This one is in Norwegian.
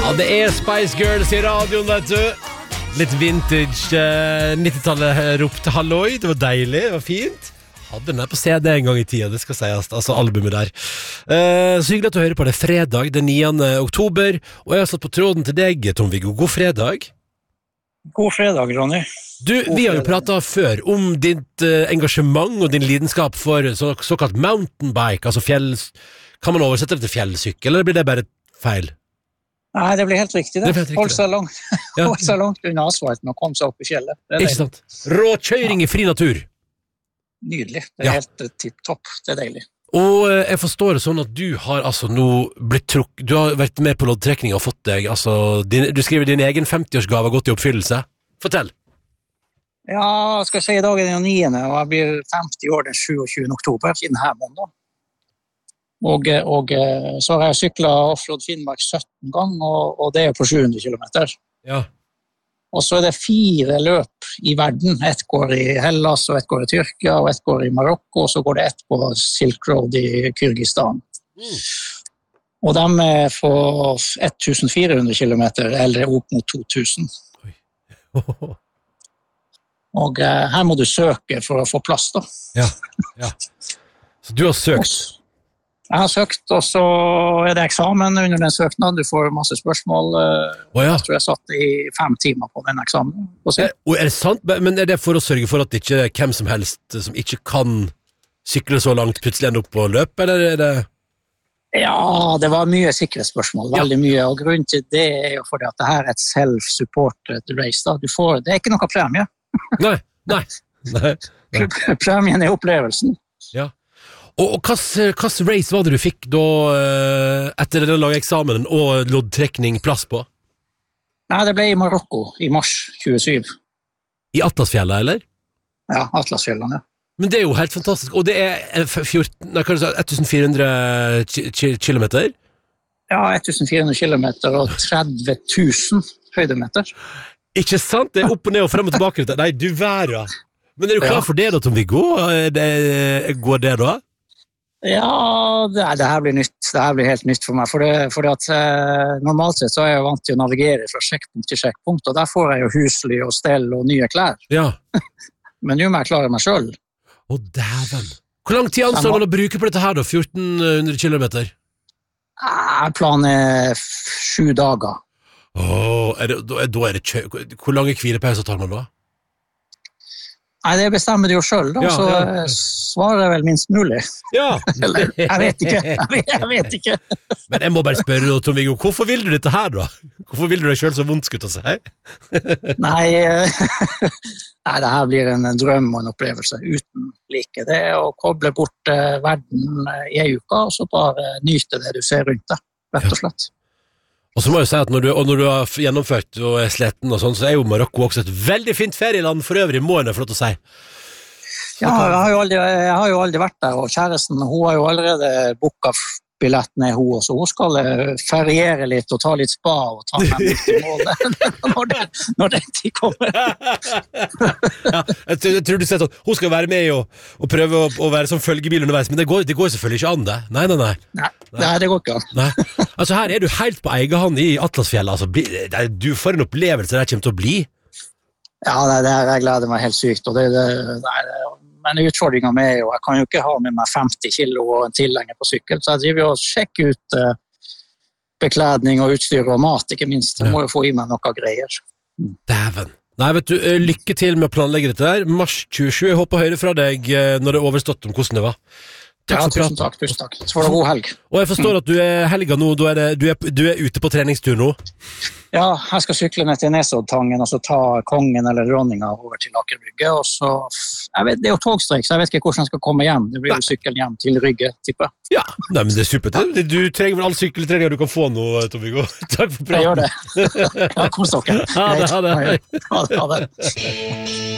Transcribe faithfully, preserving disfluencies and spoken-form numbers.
Ja, det er Spice Girls i radioen, vet du. Litt vintage eh, nittitallet ropte halloi. Det var deilig, det var fint. Hadde den her på C D en gang i tida, det skal sies. Altså albumet der eh, Så hyggelig at du hører på det. Fredag den niende oktober. Og jeg har satt på tråden til deg, Tom-Viggo. God fredag. God fredag, Ronny. Du, God vi har jo fredag. pratet før om ditt eh, engasjement og din lidenskap for så, såkalt mountainbike, altså fjell. Kan man oversette det til fjellsykkel, eller blir det bare feil? Nei, det blir helt riktig det. Det blir helt riktig, Hold seg langt, Ja. hold seg langt unna asfalten og kom seg opp i fjellet. Det er Ikke sant? Råkjøring i fri natur. nydelig. Det er Ja. helt uh, tipp-topp. Det er deilig. Og eh, jeg forstår det sånn at du har altså nå blitt trukk Du har vært med på loddtrekning og fått deg altså, din, du skriver din egen femtiårsgave har gått i oppfyllelse. Fortell. Ja, skal jeg si i dag er den niende, og jeg blir femti år den sjuogtjuende oktober i denne måneden. Og, og så har jeg syklet Offroad Finnmark sytten gang, og, og det er på sju hundre kilometer. Ja. Og så er det fire løp i verden. Ett går i Hellas, og ett går i Tyrkia, og ett går i Marokko, og så går det ett på Silk Road i Kyrgyzstan. Mm. Og de er på fjorten hundre kilometer, eller opp mot to tusen. Og eh, her må du søke for å få plass da. Ja, ja. Så du har søkt. Jeg har søkt, og så er det eksamen under den søknaden. Du får masse spørsmål. Å ja. Jeg tror jeg satt i fem timer på den eksamen. Er, og er det sant? Men er det for å sørge for at ikke hvem som helst som ikke kan sykle så langt plutselig ender opp på løp, eller er det... Ja, det var mye sikkerhetsspørsmål, veldig ja. mye, og grunnen til det er jo fordi at det her er et self-supported race. Da. Du får, det er ikke noe premie. Nei, nei. nei, nei. Premien er opplevelsen. Ja. Og, og hvilken race var det du fikk da etter den lange eksamen og loddtrekning plass på? Nei, det ble i Marokko i mars tjuesyv. I Atlasfjellet, eller? Ja, Atlasfjellene, ja. Men det er jo helt fantastisk, og det er fjorten, nei, hva er det, fjorten fire hundre kilometer? Ja, fjorten hundre kilometer og tretti tusen høydemeter. Ikke sant? Det er opp og ned og frem og tilbake. Nei, du væra. Men er du klar Ja. for det da, Tom-Viggo? Går det da? Ja, det, det her blir nytt. Det her blir helt nytt for meg. For det, for at, eh, normalt sett så er jeg vant til å navigere fra sjekkpunkt til sjekkpunkt, og der får jeg jo husly og stell og nye klær. Ja. Men nå må jeg klare meg selv. Å, dæven. Hvor lang tid anslår man å bruke på dette her da? fjorten hundre kilometer? Jeg planer sju dager. Åh, er det, da, da er det kjø... Hvor lange hvilepauser tar man da? Nei, det bestemmer du jo selv da, Ja, så ja. jeg svarer vel minst mulig. Ja. Eller, jeg vet ikke. Jeg vet, jeg vet ikke. Men jeg må bare spørre, Tom-Viggo, hvorfor vil du dette her da? Hvorfor vil du deg selv så vondt, skutt å si? Nei, eh, nei, det her blir en drøm og en opplevelse uten like. Det er å koble bort eh, verden eh, i en uke, og så bare nyte det du ser rundt deg, rett og slett. Og så må jeg si at når du, og når du har gjennomført og er sletten og sånn, så er jo Marokko også et veldig fint ferieland for øvrig, må jeg få lov til å si. Ja, jeg har, jo aldri, jeg har jo aldri vært der, og kjæresten, hun har jo allerede booket billetten er hun, så hun skal feriere litt og ta litt spa og ta med litt i målet når det, når det tid kommer. Ja, jeg, tror, jeg tror du sier at hun skal være med og, og prøve å, å være som følgebil underveis, men det går, det går selvfølgelig ikke an det. Nei, nei, nei. Nei, nei det går ikke an. Nei. Altså her er du helt på egen hånd i Atlasfjellet, altså, det, du får en opplevelse det kommer til å bli. Ja, det, det, jeg gleder meg helt sykt, og det, det, det er men utfordringen med er jo, jeg kan jo ikke ha med meg femti kilo og en tilhenger på sykkel, så jeg driver jo og sjekker ut uh, beklædning og utstyr og mat, ikke minst. Jeg må jo få i meg noe greier. Mm. Dæven. Nei, vet du, lykke til med å planlegge dette der. Mars tjuesju, jeg håper å høre fra deg når det er overstått om hvordan det var. Takk ja, tusen takk, tusen takk. Så får du god helg. Og jeg forstår at du er helga nå, du er, du, er, du er ute på treningstur nå. Ja, jeg skal sykle ned til Nesoddtangen, og så ta kongen eller dronninga over til Akerbygge, og så, jeg vet, det er jo togstreik, så jeg vet ikke hvordan jeg skal komme hjem. Det blir jo sykkelen hjem til Rygge, tipper jeg. Ja, nei, men det er supert. Du trenger vel all sykkeltrening du kan få nå, Tom-Viggo. Takk for praten. Jeg gjør det. Ja, kos dere. Ha det, ha det. Ha det, ha det.